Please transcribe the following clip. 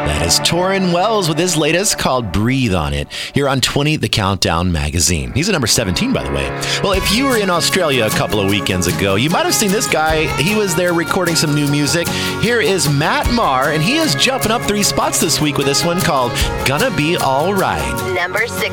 That is Torrin Wells with his latest called Breathe on It here on 20 The Countdown magazine. He's at number 17, by the way. Well, if you were in Australia a couple of weekends ago, you might have seen this guy. He was there recording some new music. Here is Matt Maher, and he is jumping up 3 spots this week with this one called Gonna Be All Right. Number 6.